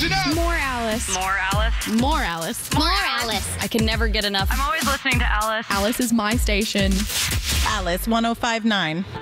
Listen up. More Alice. More Alice. More Alice. More Alice. I can never get enough. I'm always listening to Alice. Alice is my station. Alice 105.9.